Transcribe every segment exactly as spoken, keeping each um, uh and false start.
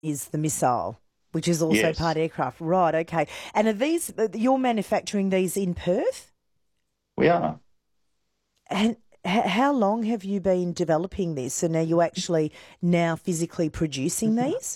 is the missile, which is also Yes, part aircraft. Right, okay. And are these, you're manufacturing these in Perth? we are. And h- how long have you been developing this? And are you actually now physically producing these?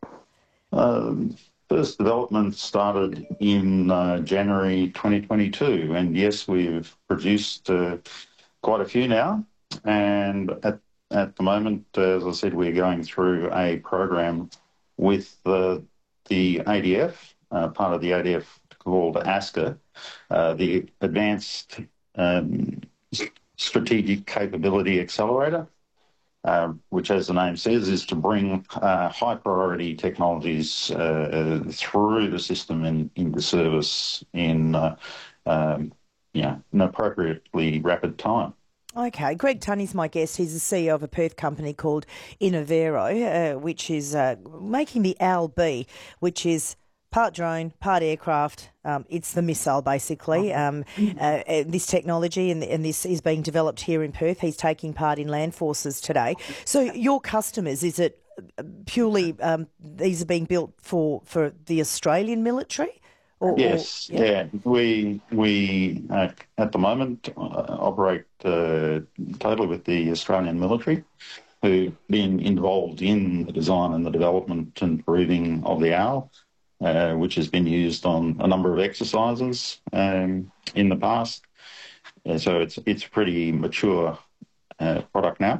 Um, First development started in uh, January twenty twenty-two, and yes, we've produced uh, quite a few now. And at at the moment, uh, as I said, we're going through a program with the the A D F, uh, part of the A D F called ASCA, uh, the Advanced um, Strategic Capability Accelerator. Uh, which, as the name says, is to bring uh, high priority technologies uh, through the system and into service in uh, um, you know, an appropriately rapid time. Okay, Greg Tunney's my guest. He's the C E O of a Perth company called Innovero, uh, which is uh, making the Owl B, which is part drone, part aircraft. Um, it's the missile, basically. Um, uh, uh, this technology and, and this is being developed here in Perth. He's taking part in Land Forces today. So your customers, is it purely um, these are being built for, for the Australian military? Or, or Yes, yeah? yeah. We we uh, at the moment uh, operate uh, totally with the Australian military, who've been involved in the design and the development and proving of the owl, uh, which has been used on a number of exercises um, in the past. Uh, so it's it's a pretty mature uh, product now.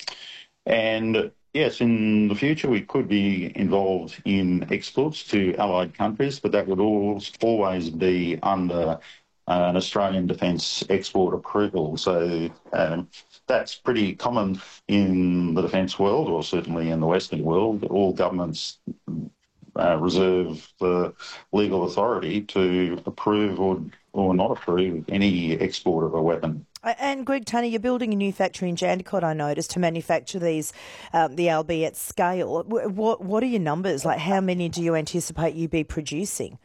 And yes, in the future, we could be involved in exports to allied countries, but that would always be under uh, an Australian defence export approval. So um, that's pretty common in the defence world, or certainly in the Western world. All governments uh, reserve the legal authority to approve or, or not approve any export of a weapon. And Greg Tunney, you're building a new factory in Jandakot, I noticed, to manufacture these, um, the L B at scale. What what are your numbers? Like, how many do you anticipate you be producing?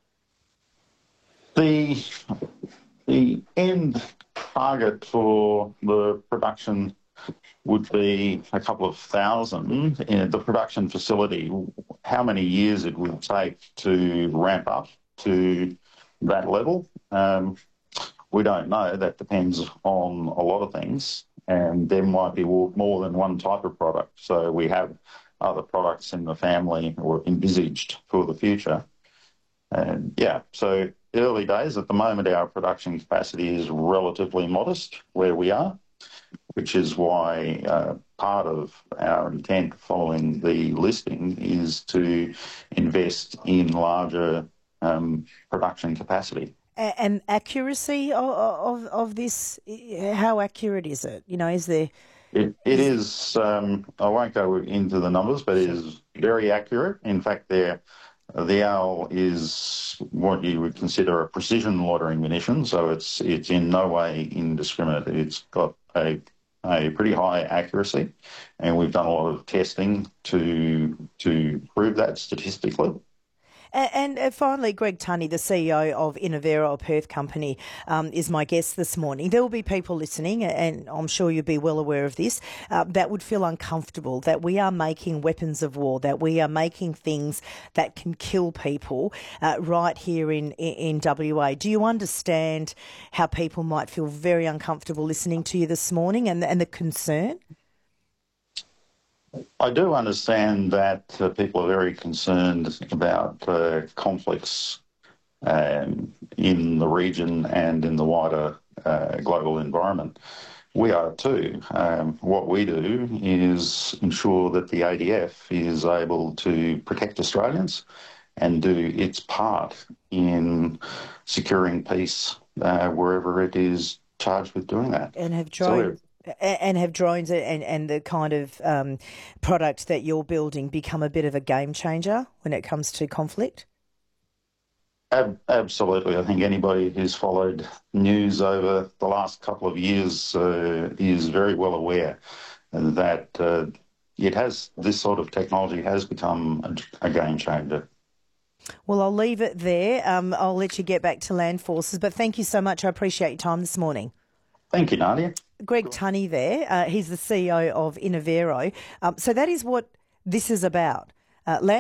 The the end target for the production would be a couple of thousand. In the production facility, how many years it would take to ramp up to that level, um, we don't know. That depends on a lot of things, and there might be more than one type of product. So we have other products in the family or envisaged for the future. And yeah, so early days. At the moment, our production capacity is relatively modest where we are, which is why uh, part of our intent following the listing is to invest in larger um, production capacity. And accuracy of, of of this, how accurate is it? You know, is there? It, it is, um, I won't go into the numbers, but it is very accurate. In fact, the owl is what you would consider a precision loitering munition, so it's it's in no way indiscriminate. It's got a a pretty high accuracy, and we've done a lot of testing to to prove that statistically. And, and finally, Greg Tunney, the C E O of Innovero, a Perth company, um, is my guest this morning. There will be people listening, and I'm sure you'll be well aware of this, uh, that would feel uncomfortable, that we are making weapons of war, that we are making things that can kill people uh, right here in, in, in W A. Do you understand how people might feel very uncomfortable listening to you this morning and, and the concern? I do understand that uh, people are very concerned about uh, conflicts um, in the region and in the wider uh, global environment. We are too. Um, what we do is ensure that the A D F is able to protect Australians and do its part in securing peace uh, wherever it is charged with doing that. And have drones. So And have drones and, and the kind of um, product that you're building become a bit of a game changer when it comes to conflict? Ab- absolutely. I think anybody who's followed news over the last couple of years uh, is very well aware that uh, it has, this sort of technology has become a, a game changer. Well, I'll leave it there. Um, I'll let you get back to Land Forces, but thank you so much. I appreciate your time this morning. Thank you, Nadia. Greg Tunney there. Uh, he's the C E O of Innovero. Um, so that is what this is about. Uh,